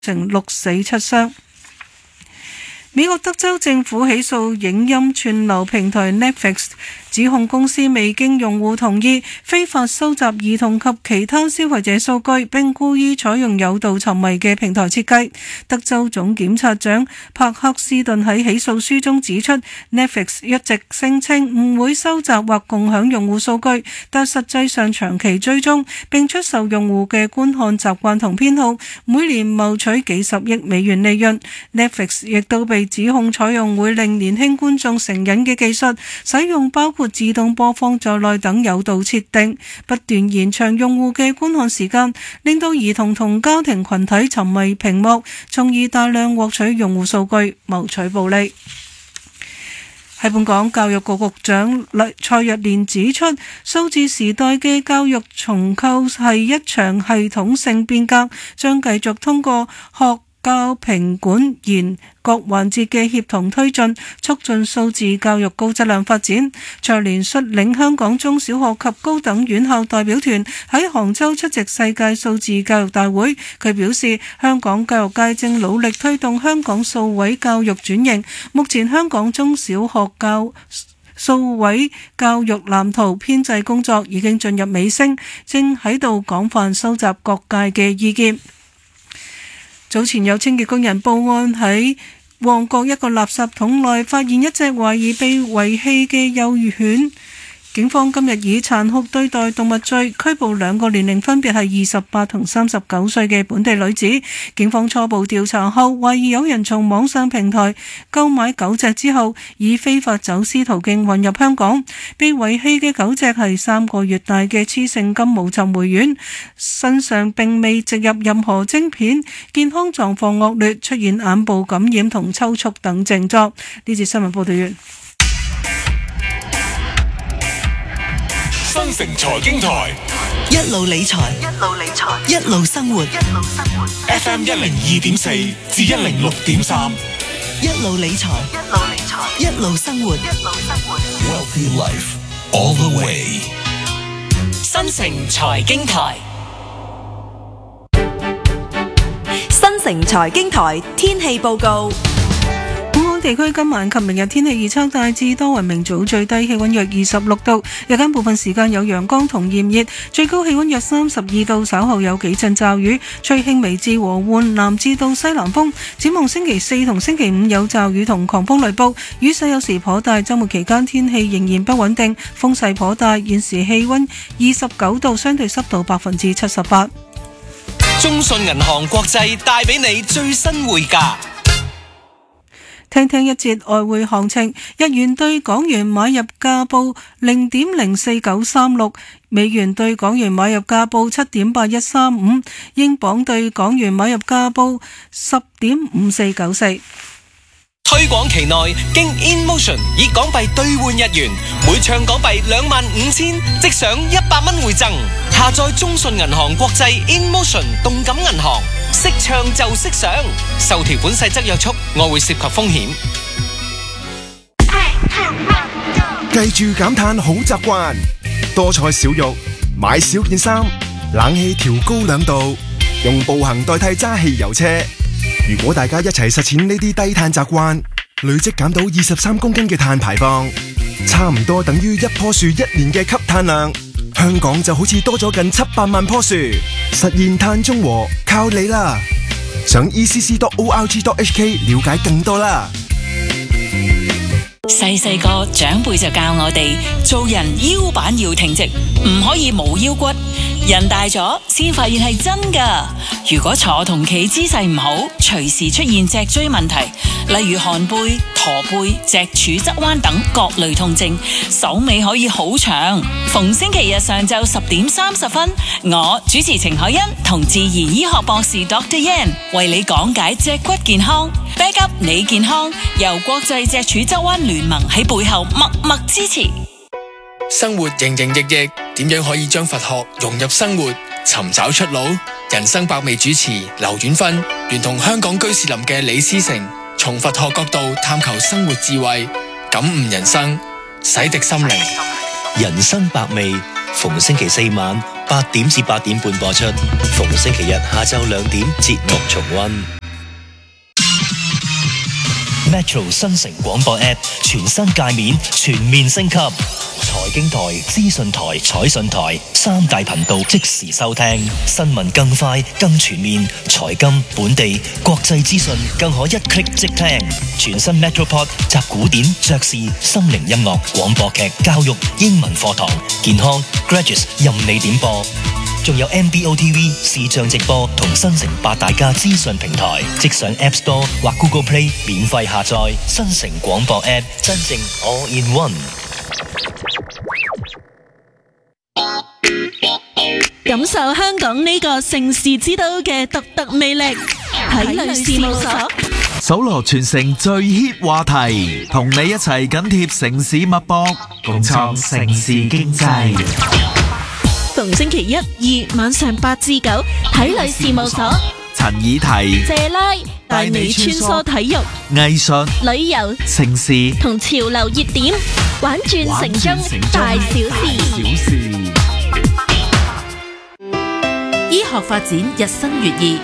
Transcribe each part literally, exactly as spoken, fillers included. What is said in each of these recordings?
成六死七傷。美國德州政府起訴影音串流平台 Netflix， 指控公司未經用戶同意非法收集兒童及其他消費者數據，並故意採用誘導沉迷嘅平台設計。德州總檢察長帕克斯頓喺起訴書中指出， Netflix 一直聲稱唔會收集或共享用戶數據，但實際上長期追蹤並出售用戶嘅觀看習慣同偏好，每年謀取幾十億美元利潤。Netflix 亦都被指控採用會令年輕觀眾成癮嘅技術，使用包括自動播放在內等誘導設定，不斷延長用戶嘅觀看時間，令到兒童同家庭群體沉迷屏幕，從而大量獲取用戶數據，謀取暴利。喺本港，教育局局長蔡若蓮指出，數字時代嘅教育重構係一場系統性變革，將繼續通過學教評管研各環節嘅協同推進，促進數字教育高質量發展。蔡連率領香港中小學及高等院校代表團喺杭州出席世界數字教育大會。佢表示，香港教育界正努力推動香港數位教育轉型。目前香港中小學教數位教育藍圖編製工作已經進入尾聲，正喺度廣泛收集各界嘅意見。早前有清潔工人報案，喺旺角一個垃圾桶內發現一隻懷疑被遺棄嘅幼兒犬。警方今日以殘酷對待動物罪拘捕兩個年齡分別係二十八同三十九歲嘅本地女子。警方初步調查後，懷疑有人從網上平台購買狗隻之後，以非法走私途徑運入香港。被遺棄嘅狗隻係三個月大嘅雌性金毛尋回犬，身上並未植入任何晶片，健康狀況惡劣，出現眼部感染同抽搐等症狀。呢節新聞報道完。 新城財經台一路理財，一路理財，一路生活，一路生活。 F M 一零二點四至一零六點三， 一路理財，一路理財，一路生活，一路生活。 Wealthy Life all the way。 新城財經台， 新城財經台天氣報告。 地區今晚及明日天氣預測大致多雲，明早最低氣溫約二十六度，日間部分時間有陽光同炎熱，最高氣溫約三十二度，稍後有幾陣驟雨，吹輕微至和緩南至到西南風。展望星期四同星期五有驟雨同狂風雷暴，雨勢有時頗大，週末期間天氣仍然不穩定，風勢頗大。現時氣溫二十九度，相對濕度百分之七十八。 中信銀行國際帶俾你最新匯價。 聽聽一節外匯行情，日元對港元買入價報零點零四九三六，美元對港元買入價報七點八一三五，英鎊對港元買入價報十點五四九四。 推廣期內，經 InMotion 以港幣兌換日元，每唱港幣兩萬五千，即享一百蚊回贈。下載中信銀行國際 InMotion 動感銀行，識唱就識賞。受條款細則約束，外匯涉及風險。 記住減碳好習慣，多菜少肉，買少件衫，冷氣調高兩度，用步行代替揸汽油車。如果大家一齊實踐呢啲低碳習慣，累積減到二十三公斤嘅碳排放，差唔多等於一棵樹一年嘅吸碳量。香港就好似多咗近七百萬棵樹，實現碳中和靠你啦！上 e c c dot org dot h k 了解更多啦。 細細個長輩就教我哋做人腰板要挺直，唔可以冇腰骨。人大咗先發現係真噶。如果坐同企姿勢唔好，隨時出現脊椎問題，例如寒背、駝背、脊柱側彎等各類痛症，手尾可以好長。逢星期日上晝十點三十分，我主持程海欣同自然醫學博士 Doctor Yan 為你講解脊骨健康。Back up 你健康，由國際脊柱側彎聯盟喺背後默默支持。 生活營營役役，點樣可以將佛學融入生活，尋找出路？人生百味主持劉遠芬聯同香港居士林嘅李思成，從佛學角度探求生活智慧，感悟人生，洗滌心靈。 人生百味，逢星期四晚八點至八點半播出，逢星期日下晝兩點節目重溫。Metro 新城廣播 App 全新界面全面升級，財經台、資訊台、彩訊台三大頻道即時收聽，新聞更快更全面，財金、本地、國際資訊更可一 click 即聽。全新 Metropod 集古典、爵士、心靈音樂、廣播劇、教育、英文課堂、健康、Graduates 任你點播。仲有 M B O T V 視像直播同新城八大家資訊平台，即上 App Store 或 Google Play 免費下載新城廣播 App， 真正 All in One。 感受香港呢個城市之都嘅獨特魅力，體類事務所搜羅全城最 hit 話題，同你一齊緊貼城市脈搏，共創城市經濟。 逢星期一、二晚上八至九，體類事務所陳以提、 謝拉帶你穿梭體育、 藝術、 旅遊、 城市同潮流熱點，玩轉城中大小事。醫學發展日新月異，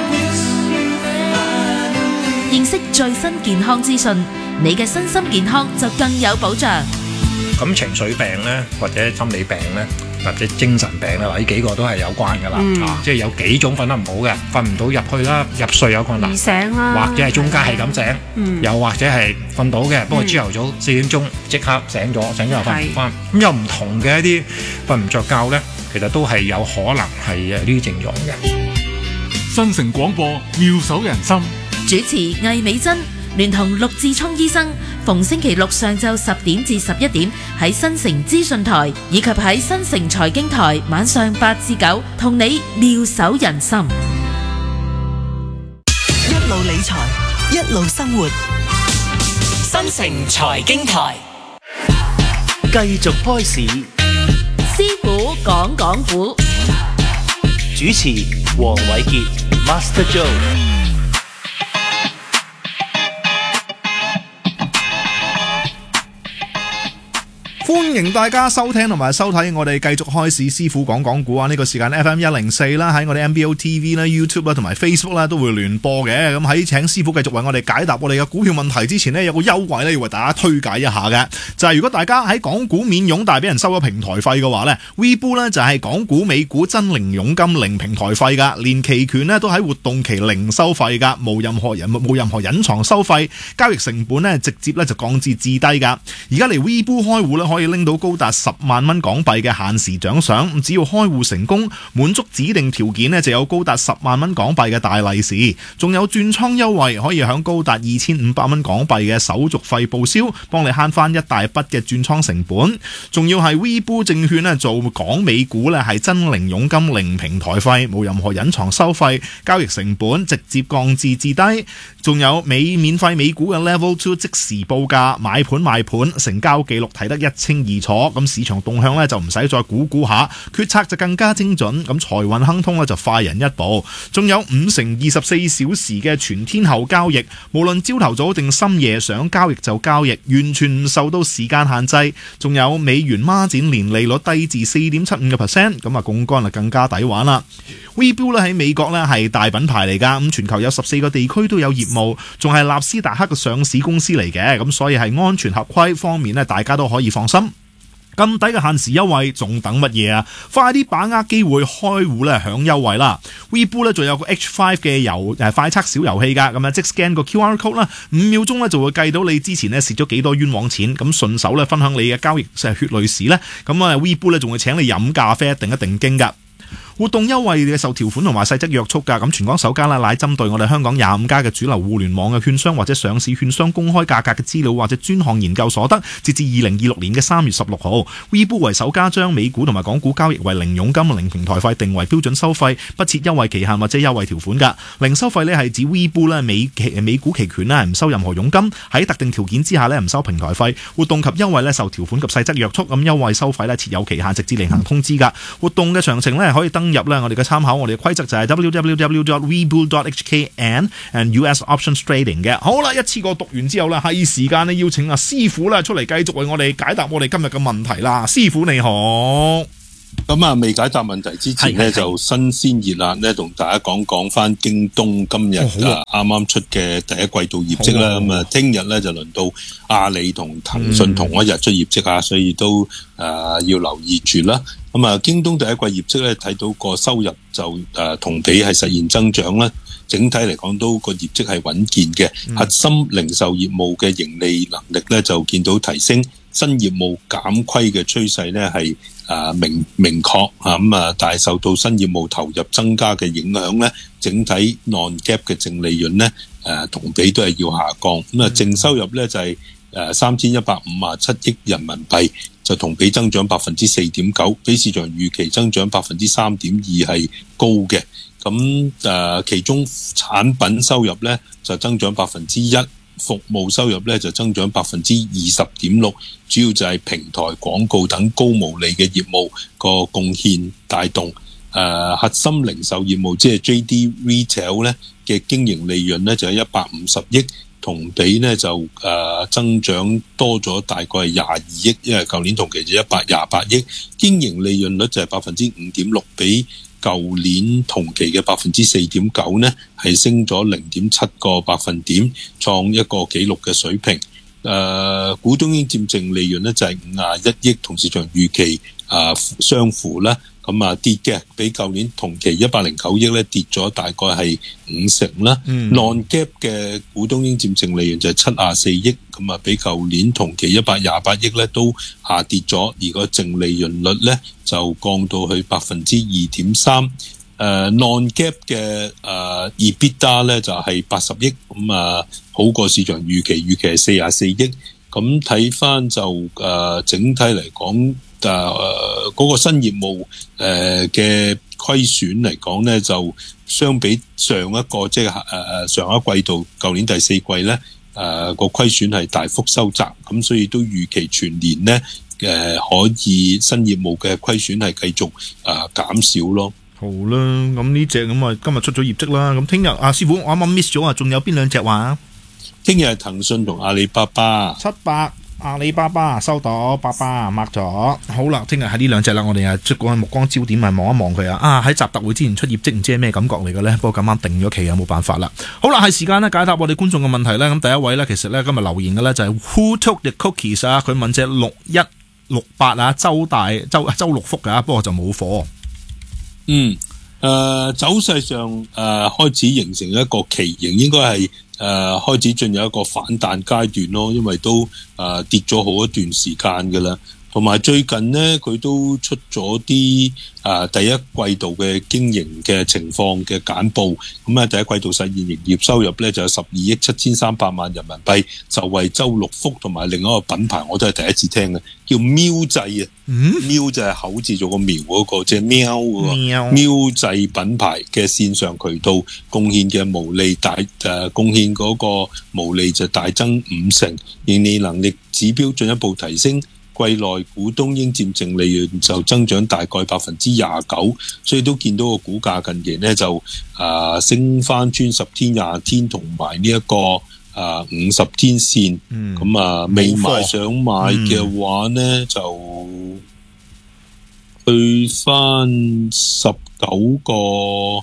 認識最新健康資訊，你嘅身心健康就更有保障。 咁情緒病咧，或者心理病咧，或者精神病咧，嗱呢幾個都係有關噶啦，嗯、啊，即係有幾種瞓得唔好嘅，瞓唔到入去啦，入睡有困難， 醒啦， 或者係中間係咁醒，嗯、又或者係瞓到嘅，不過朝頭早四點鐘即刻醒咗，醒咗又瞓唔翻，咁有唔同嘅一啲瞓唔着覺咧，其實都係有可能係誒呢啲症狀嘅。 新城廣播妙手仁心， 主持魏美珍聯同陸志聰醫生，逢星期六上晝十點至十一點喺新城資訊台以及喺新城財經台晚上八至九，同你妙手仁心。 一路理財，一路生活。 新城財經台繼續開市， 師傅講講股， 主持黃偉傑 Master Joe。 歡迎大家收聽同埋收睇我哋繼續開市師傅講講股啊！呢、這個時間 F M 一零四啦，喺我哋 M B O T V 啦、YouTube 啦同埋 Facebook 啦都會聯播嘅。咁喺請師傅繼續為我哋解答我哋嘅股票問題之前呢，有個優惠咧要為大家推介一下嘅，就係、是、如果大家喺港股免佣但係俾人收咗平台費嘅話呢 Webull 咧就係港股美股真零佣金零平台費噶，連期權呢都喺活動期零收費噶，冇任何人冇任何隱藏收費，交易成本呢直接咧就降至至低噶。而家嚟 Webull 開戶咧可以拎到高達十萬蚊港幣嘅限時獎賞，只要開戶成功，滿足指定條件呢就有高達十萬蚊港幣嘅大利是，仲有轉倉優惠，可以享高達二千五百蚊港幣嘅手續費報銷，幫你慳翻一大筆嘅轉倉成本。仲要係 Webull 證券呢做港美股呢係真零佣金零平台費，冇任何隱藏收費，交易成本直接降至至低。仲有美免費美股嘅 Level Two 即時報價，買盤賣盤，成交記錄睇得一清二楚，咁市場動向咧就唔使再估估下，決策就更加精準，咁財運亨通咧就快人一步。仲有五成二十四小時嘅全天候交易，無論朝頭早定深夜想交易就交易，完全唔受到時間限制。仲有美元孖展年利率低至四點七五嘅 percent， 咁啊槓桿啊更加抵玩啦。Webull 咧喺美國咧係大品牌嚟噶，咁全球有十四個地區都有業務，仲係納斯達克嘅上市公司嚟嘅，咁所以係安全合規方面咧大家都可以放心。咁抵嘅限時優惠，仲等乜嘢啊？快啲把握機會開戶咧，享優惠啦 ！Webull 咧仲有個 H 五 嘅遊誒快測小遊戲㗎，咁啊即 scan 個 Q R code 啦，五秒鐘咧就會計到你之前咧蝕咗幾多冤枉錢，咁順手咧分享你嘅交易血淚史咧，咁啊 Webull 咧仲會請你飲咖啡，一定一定經㗎。活動優惠嘅受條款同埋細則約束㗎，咁全港首家啦，乃針對我哋香港廿五家嘅主流互聯網嘅券商或者上市券商公開價格嘅資料或者專項研究所得，截至二零二六年嘅三月十六號 ，Webull 為首家將美股同埋港股交易為零佣金、零平台費定為標準收費，不設優惠期限或者優惠條款㗎。零收費呢係指 Webull 咧美期美股期權咧唔收任何佣金，喺特定條件之下咧唔收平台費。活動及優惠咧受條款及細則約束，咁優惠收費咧設有期限，直至另行通知㗎。活動嘅詳情咧可以登入咧我哋嘅參考，我哋嘅規則就係 w w w dot webull dot h k and and U S options trading 嘅。好啦，一次過讀完之後咧，係時間咧邀請阿師傅咧出嚟繼續為我哋解答我哋今日嘅問題啦。師傅你好。 咁啊，未解答問題之前呢，就新鮮熱辣咧，同大家講講翻京東今日啊啱啱出嘅第一季度業績啦。咁啊，聽日咧就輪到阿里同騰訊同一日出業績啊，所以都誒、呃、要留意住啦。咁啊，京東第一季業績咧睇到個收入就誒、呃、同比係實現增長啦。整體嚟講都個業績係穩健嘅，核心零售業務嘅盈利能力咧就見到提升，新業務減虧嘅趨勢咧係啊明明確啊咁啊，但係受到新業務投入增加嘅影響咧，整體 non-GAAP 嘅淨利潤咧誒同比都係要下降，咁啊淨收入咧就係誒三千一百五十七億人民幣，就同比增長百分之四點九，比市場預期增長百分之三點二係高嘅。咁誒、呃，其中產品收入咧就增長百分之一，服務收入咧就增長百分之二十點六，主要就係平台廣告等高毛利嘅業務個貢獻帶動。誒、呃，核心零售業務即係 J D Retail 咧嘅經營利潤咧就係一百五十億，同比咧就誒、呃、增長多咗大概係廿二億，因為舊年同期就一百廿八億，經營利潤率就係百分之五點六，比舊年同期嘅百分之四點九呢，係升咗零點七個百分點，創一個紀錄嘅水平。誒、呃，股東應佔淨利潤呢，就係五十一億，同市場預期啊、呃、相符啦。咁啊跌嘅，比舊年同期一百零九億咧跌咗大概係五成啦。 嗯、 non-GAAP 嘅股東應佔淨利潤就係七十四億，咁啊比舊年同期一百廿八億咧都下跌咗，而個淨利潤率咧就降到去百分之二點三。誒 non-GAAP 嘅誒 EBITDA 咧就係八十億，咁啊好過市場預期，預期係四十四億。咁睇翻就誒、呃、整體嚟講。誒、呃，嗰、那個新業務誒嘅虧損嚟講咧，就相比上一個即係誒誒上一季度，舊年第四季咧誒個虧損係大幅收窄，咁所以都預期全年咧誒、呃、可以新業務嘅虧損係繼續誒減、呃、少咯。 好啦，咁呢隻咁啊今日出咗業績啦，咁聽日阿師傅我啱啱 miss 咗啊，仲有邊兩隻話？聽日係騰訊同阿里巴巴七百。阿里巴巴收到，巴巴抹咗。好啦，聽日係呢兩隻啦，我哋啊即係目光焦點係望一望佢啊。啊喺習特會之前出業績，唔知係咩感覺嚟嘅咧？不過咁啱定咗期啊，冇辦法啦。好啦，係時間咧解答我哋觀眾嘅問題咧。咁第一位咧，其實咧今日留言嘅咧就係 Who Took the Cookies 啊，佢問隻六一六八啊，周大周周六福噶，不過就冇貨。 嗯，誒、呃，走勢上誒、呃、開始形成一個旗形，應該係。誒、呃，開始進入一個反彈階段咯，因為都誒、呃、跌咗好一段時間噶啦，同埋最近呢，佢都出咗啲誒第一季度嘅經營嘅情況嘅簡報，咁啊第一季度實現營業收入咧就有十二億七千三百萬人民幣，就為周六福同埋另一個品牌我都係第一次聽嘅，叫喵製啊，嗯、喵就係口字做個苗嗰、那個，即係喵嗰個喵，喵製品牌嘅線上渠道貢獻嘅毛利大誒貢獻嗰個毛利就大增五成，盈利能力指標進一步提升。季內股東應佔淨利潤就增長大概百分之廿九，所以都見到個股價近期咧就啊、呃、升翻穿十天、廿天同埋呢一個啊五十天線，咁、嗯、啊未買想買嘅話咧、嗯、就去翻十九個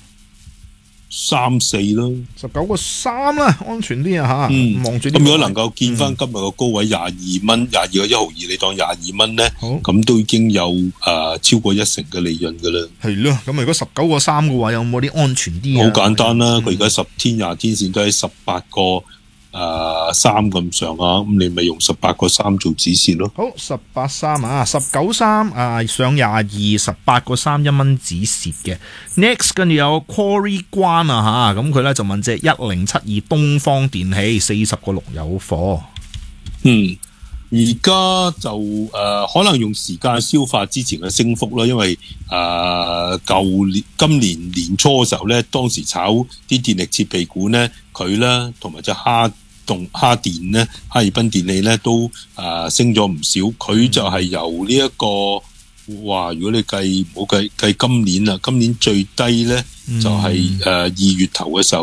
三四咯， 十九個三啦，安全啲啊吓。嗯，望住。咁如果能夠見翻今日個高位廿二蚊，廿二個一毫二，你當廿二蚊咧，咁都已經有誒、呃、超過一成嘅利潤噶啦。係咯，咁如果十九個三嘅話，有冇啲安全啲？好簡單啦，佢而家十天、廿天線都喺十八個誒三咁上下，咁你咪用十八個三做指示咯。好，十八三啊，十九三啊，上廿二，十八個三一蚊指示嘅。Next 跟住有 Quarry 關啊吓，咁佢咧就問隻一零七二東方電器四十個六有貨。嗯，而家就誒、呃、可能用時間消化之前嘅升幅啦，因為誒舊年今年年初嘅時候咧，當時炒啲電力設備股咧，佢咧同埋隻哈動哈電咧，哈爾濱電器咧都誒、呃、升咗唔少。佢就係由呢、這、一個哇，如果你計唔好計計今年啦，今年最低咧、嗯、就係誒二月頭嘅時候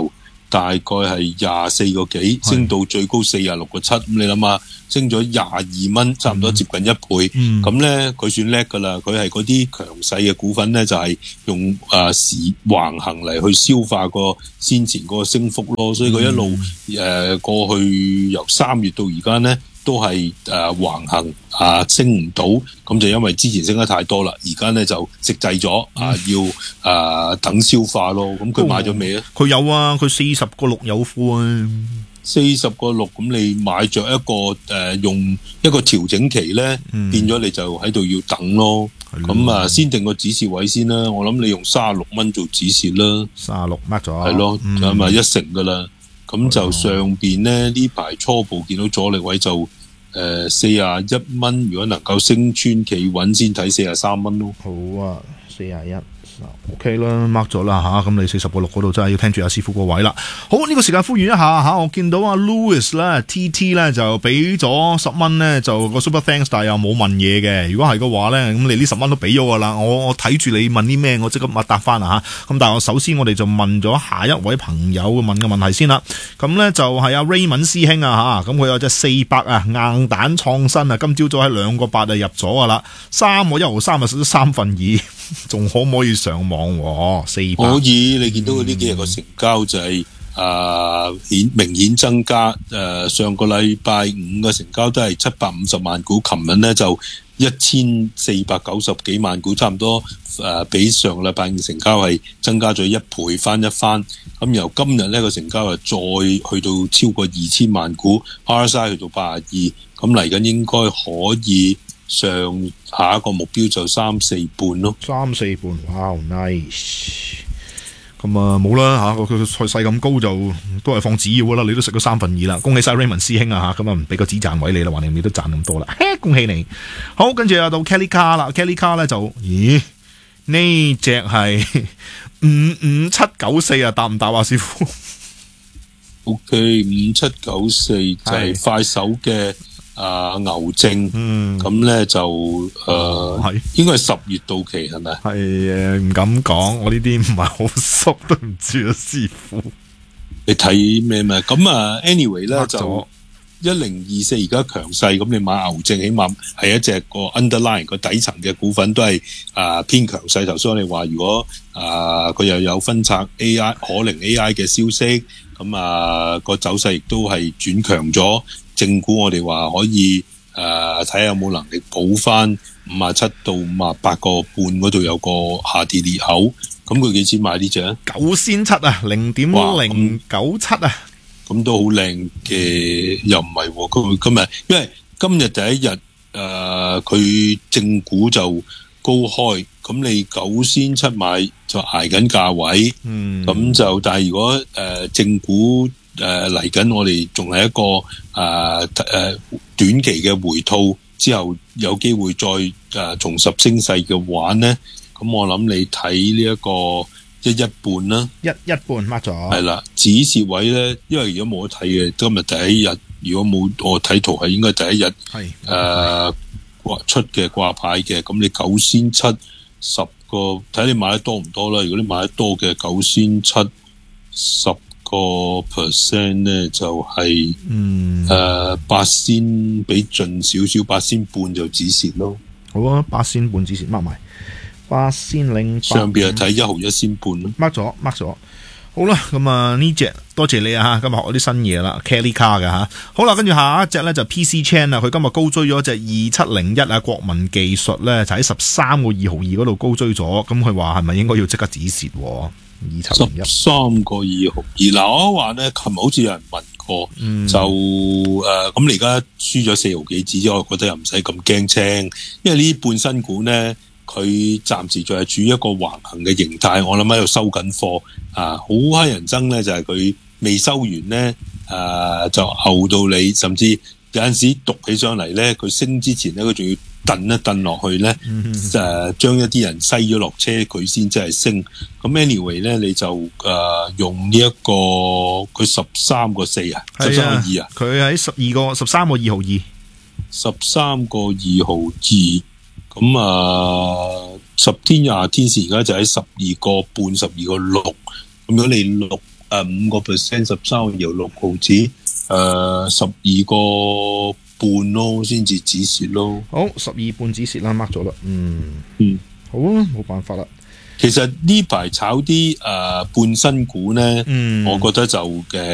大概係廿四個幾，升到最高四十六個七。咁你諗下，升咗廿二蚊，差唔多接近一倍。咁咧佢算叻㗎啦，佢係嗰啲強勢嘅股份咧，就係、是、用誒、呃、時橫行嚟去消化個先前嗰個升幅咯。所以佢一路誒、呃、過去由三月到而家咧，都係誒、呃、橫行啊、呃，升唔到，咁就因為之前升得太多啦，而家咧就食滯咗啊，要誒、呃、等消化咯。咁佢買咗未啊？ 佢有啊，佢四十個六有貨啊， 四十個六，咁你買着一個誒、呃、用一個調整期咧，嗯、變咗你就喺度要等咯。咁啊，先定個止蝕位先啦。我諗你用三十六蚊做止蝕啦， 三十六 mark 咗， 係咯，咁咪、嗯、一成噶啦。咁就上邊咧呢排初步見到阻力位就誒四十一蚊，如果能夠升穿企穩先睇四十三蚊咯。 好啊，四十一。OK 啦 ，mark 咗啦吓，咁你四十個六嗰度真係要聽住阿師傅個位啦。好，呢、這個時間呼籲一下吓，我見到阿 Louis 咧 ，T T 咧就俾咗十蚊咧，就個 Super Thanks，但係又冇問嘢嘅。如果係嘅話咧，咁你呢十蚊都俾咗噶啦。我我睇住你問啲咩，我即刻答答翻啦吓。咁但係我首先我哋就問咗下一位朋友問嘅問題先啦。咁咧就係阿 Raymond 師兄啊吓，咁佢有隻四百啊硬蛋創新啊，今朝早喺兩個八啊入咗噶啦，三個一毫三啊，蝕咗三分二，仲可唔可以上網四百？ 可以，你見到佢呢幾日個成交就係誒顯明顯增加。誒、呃、上個禮拜五嘅成交都係七百五十萬股，琴日咧就一千四百九十幾萬股，差唔多誒、呃、比上個禮拜五成交係增加咗一倍翻一番。咁由今日呢個成交係再去到超過二千萬股 ，R S I 去到八十二，咁嚟緊應該可以。上下一個目標就三四半咯， 三四半，哇 nice！ 咁啊冇啦吓，佢佢菜勢咁高就都係放紙鷂噶啦，你都食咗三分二啦，恭喜晒 Raymond 師兄啊吓，咁啊唔俾個止賺位你啦，話你你都賺咁多啦，恭喜你！好，跟住又到 Kelly Car 啦 ，Kelly Car 咧就，咦呢隻係五五七九四啊，答唔答啊師傅 ？OK， 五七九四就係快手嘅。啊牛證，咁咧、嗯、就誒，呃、應該係十月到期係咪？ 係誒，唔敢講，我呢啲唔係好熟，都唔知啊，師傅。 你睇咩咩？咁啊 ，anyway 咧就一零二四而家強勢，咁你買牛證，起碼係一隻個 underline 個底層嘅股份都係啊、呃、偏強勢。頭先我哋話，如果啊佢、呃、又有分拆 A I 可能 A I 嘅消息，咁啊個走勢亦都係轉強咗。正股我哋話可以誒睇下有冇能力補翻五啊七到五啊八個半嗰度有個下跌裂口，咁佢幾錢買呢隻啊？ 九仙七啊，零點零九七啊， 咁都好靚嘅，又唔係佢今日，因為今日第一日誒佢正股就高開，咁你九仙七買就捱緊價位，嗯，咁就但係如果誒、呃、正股。誒嚟緊，呃、我哋仲係一個誒誒、呃呃、短期嘅回吐之後，有機會再誒、呃、重拾升勢嘅話咧，咁我諗你睇呢一個一一半啦， 一一半 mark 咗。 係啦，止蝕位咧，因為如果冇得睇嘅，今日第一日，如果冇我睇圖係應該第一日係誒掛出嘅掛牌嘅，咁你九仙七十個，睇你買得多唔多啦。如果你買得多嘅九仙七十個 percent 咧就係誒八仙俾盡少少，八仙半就止蝕咯。 好啊，八仙半止蝕 mark 埋，八仙零上邊係睇一毫一仙半咯。 mark 咗 mark 咗，好啦，咁啊呢隻多謝你啊，今日學啲新嘢啦 ，Kelly Car 嘅吓。好啦，跟住下一隻咧就 P C Chan 啊，佢今日高追咗隻二七零一啊，國民技術咧就喺十三個二毫二嗰度高追咗，咁佢話係咪應該要即刻止蝕？ 十三個二毫二，嗱我話咧，琴日好似有人問過，嗯、就誒咁你而家輸咗四毫幾子之後，我覺得又唔使咁驚青，因為呢啲半新股咧，佢暫時仲係處於一個橫行嘅形態，我諗喺度收緊貨啊，好乞人憎咧，就係佢未收完咧，誒、啊、就嘔到你，甚至有陣時讀起上嚟咧，佢升之前咧，佢仲要掟一掟落去咧，誒、嗯，將、呃、一啲人篩咗落車，佢先真係升。咁 anyway 咧，你就誒、呃、用呢、這、一個佢十三個四啊，十三個二啊， 佢喺十二個十三個二毫二， 十三個二毫二。咁啊，十天廿天線而家就喺十二個半，十二個六。咁樣你六誒五個 percent 十三個搖六毫子，誒十二個半咯，先至止蝕咯。 好，十二半止蝕啦 ，mark 咗啦。嗯嗯， 好啊，冇辦法啦。 其實呢排炒啲誒、呃、半新股咧，嗯、我覺得就誒、呃、